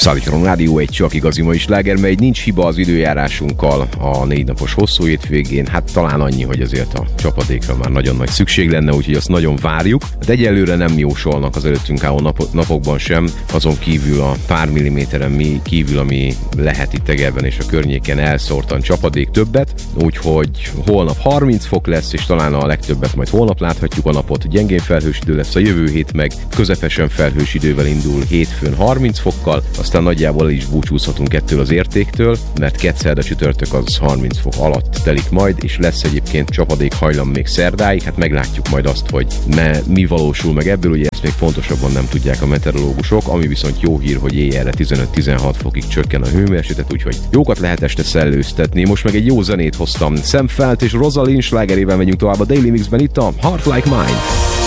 Szállítson Rádió egy csak igazi mai sláger, mely nincs hiba az időjárásunkkal a 4 napos hosszú hétvégén. Hát talán annyi, hogy azért a csapadékra már nagyon nagy szükség lenne, úgyhogy azt nagyon várjuk. De egyelőre nem jósolnak az előttünk álló napokban sem, azon kívül a pár milliméteren kívül, ami lehet itt Egerben és a környéken elszórtan csapadék többet. Úgyhogy holnap 30 fok lesz, és talán a legtöbbet majd holnap láthatjuk a napot. Gyengén felhős idő lesz, a jövő hét meg közepesen felhős idővel indul hétfőn 30 fokkal, aztán nagyjából el is búcsúzhatunk ettől az értéktől, mert kedszerda csütörtök az 30 fok alatt telik majd, és lesz egyébként csapadék hajlam még szerdáig, hát meglátjuk majd azt, hogy mi valósul meg ebből, ugye ezt még pontosabban nem tudják a meteorológusok, ami viszont jó hír, hogy éjjelre 15-16 fokig csökken a hőmérséklet, úgyhogy jókat lehet este szellőztetni. Most meg egy jó zenét hoztam, Sam Feldt és Rosalind slágerével megyünk tovább a Daily Mixben, itt a Heart Like Mine.